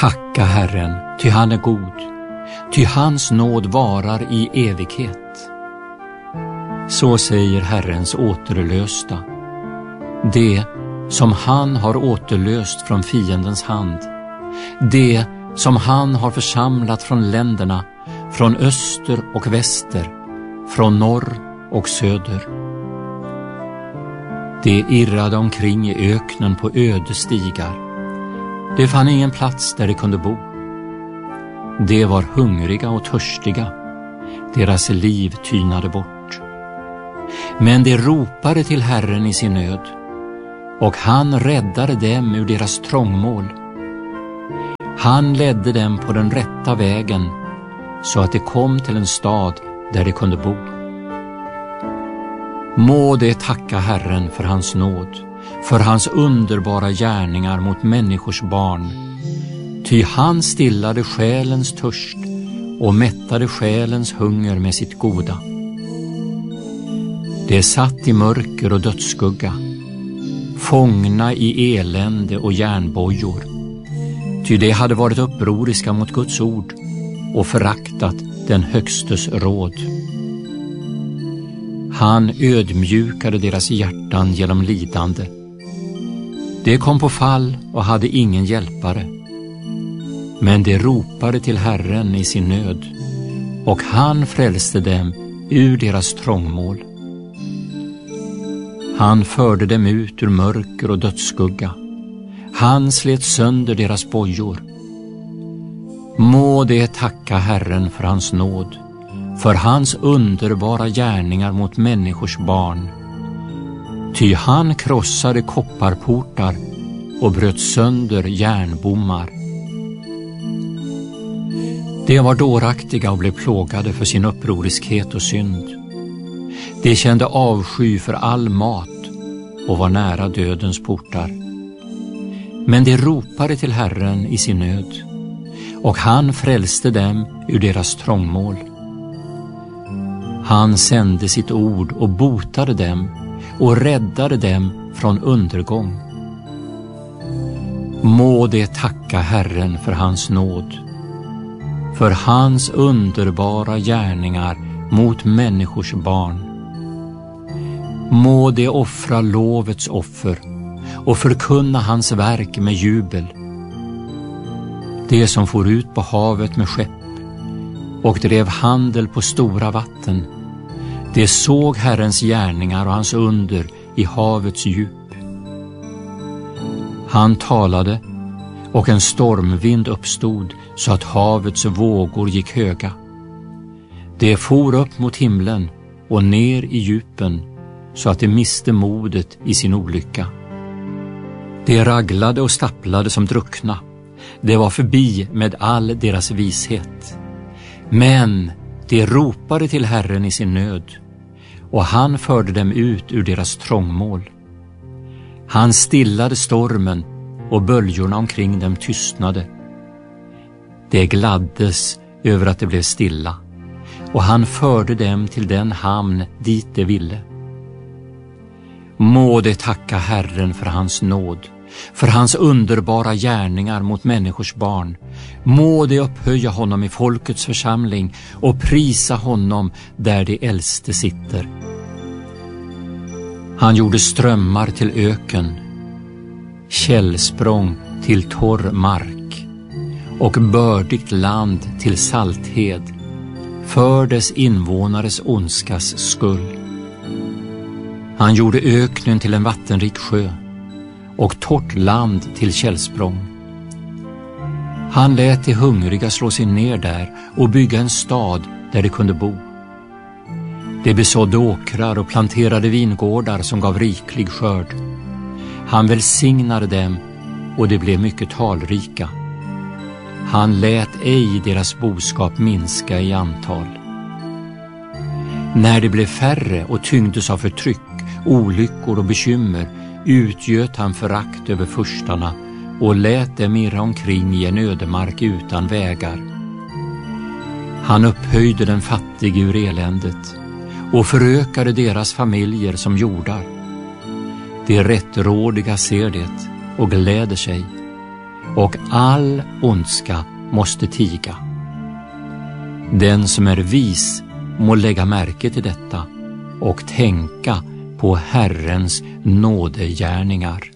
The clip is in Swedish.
Tacka Herren, ty han är god, ty hans nåd varar i evighet. Så säger Herrens återlösta, det som han har återlöst från fiendens hand, det som han har församlat från länderna, från öster och väster, från norr och söder. De irrade omkring i öknen på öde stigar. Det fann ingen plats där de kunde bo. De var hungriga och törstiga. Deras liv tynade bort. Men de ropade till Herren i sin nöd, och han räddade dem ur deras trångmål. Han ledde dem på den rätta vägen, så att de kom till en stad där de kunde bo. Må de tacka Herren för hans nåd, för hans underbara gärningar mot människors barn. Ty han stillade själens törst och mättade själens hunger med sitt goda. De satt i mörker och dödsskugga, fångna i elände och järnbojor. Ty de hade varit upproriska mot Guds ord och föraktat den högstes råd. Han ödmjukade deras hjärtan genom lidande. De kom på fall och hade ingen hjälpare. Men de ropade till Herren i sin nöd, och han frälste dem ur deras trångmål. Han förde dem ut ur mörker och dödsskugga. Han slet sönder deras bojor. Må de tacka Herren för hans nåd, för hans underbara gärningar mot människors barn. Ty han krossade kopparportar och bröt sönder järnbommar. De var dåraktiga och blev plågade för sin upproriskhet och synd. De kände avsky för all mat och var nära dödens portar. Men de ropade till Herren i sin nöd, och han frälste dem ur deras trångmål. Han sände sitt ord och botade dem och räddade dem från undergång. Må de tacka Herren för hans nåd, för hans underbara gärningar mot människors barn. Må de offra lovets offer och förkunna hans verk med jubel. De som for ut på havet med skepp och drev handel på stora vatten, de såg Herrens gärningar och hans under i havets djup. Han talade, och en stormvind uppstod så att havets vågor gick höga. De for upp mot himlen och ner i djupen så att de miste modet i sin olycka. De raglade och stapplade som druckna. Det var förbi med all deras vishet. Men de ropade till Herren i sin nöd, och han förde dem ut ur deras trångmål. Han stillade stormen, och böljorna omkring dem tystnade. De gladdes över att det blev stilla, och han förde dem till den hamn dit de ville. Må de tacka Herren för hans nåd, för hans underbara gärningar mot människors barn. Må de upphöja honom i folkets församling och prisa honom där de äldste sitter. Han gjorde strömmar till öken, källsprång till torr mark och bördigt land till salthed, för dess invånares ondskas skull. Han gjorde öknen till en vattenrik sjö och torrt land till källsprång. Han lät de hungriga slå sig ner där och bygga en stad där de kunde bo. De besådde åkrar och planterade vingårdar som gav riklig skörd. Han välsignade dem, och de blev mycket talrika. Han lät ej deras boskap minska i antal. När de blev färre och tyngdes av förtryck, olyckor och bekymmer, utgöt han förakt över furstarna och lät dem irra omkring i en ödemark utan vägar. Han upphöjde den fattige ur eländet och förökade deras familjer som jordar. De rättrådiga ser det och gläder sig, och all ondska måste tiga. Den som är vis må lägga märke till detta och tänka på Herrens nådegärningar.